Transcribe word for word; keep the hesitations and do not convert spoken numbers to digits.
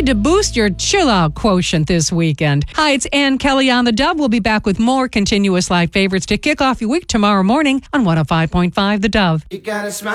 need to boost your chill out quotient this weekend. Hi, it's Ann Kelly on the Dove. We'll be back with more continuous live favorites to kick off your week tomorrow morning on one oh five point five The Dove. You gotta smile.